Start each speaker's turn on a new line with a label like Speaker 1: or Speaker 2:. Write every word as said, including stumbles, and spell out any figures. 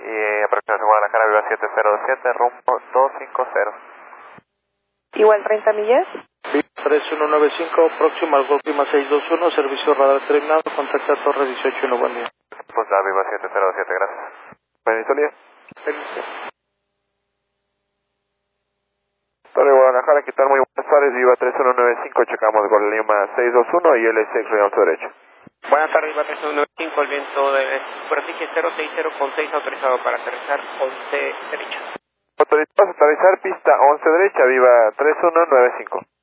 Speaker 1: Y aproximación Guadalajara, Viva siete cero siete, rumbo dos cinco cero.
Speaker 2: Igual treinta millas.
Speaker 3: Viva tres uno nueve cinco, próximo al Golf Lima seis dos uno, servicio radar terminado, contacta Torre dieciocho uno, buen día.
Speaker 1: Pues a Viva siete cero siete, gracias. Permiso, día.
Speaker 3: Permiso.
Speaker 1: Torre Guadalajara, ¿qué tal? Muy buenas tardes, Viva tres uno nueve cinco, checamos Golf Lima seis dos uno y L seis Real derecho.
Speaker 4: Buenas tardes, Viva tres uno nueve cinco, el viento de superficie cero seis cero con seis, autorizado para aterrizar once derecha.
Speaker 1: Autorizados a aterrizar pista once derecha, Viva tres uno nueve cinco.